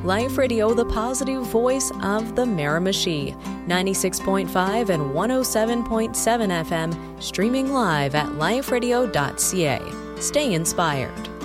Life Radio, the positive voice of the Miramichi. 96.5 and 107.7 FM, streaming live at liferadio.ca. Stay inspired.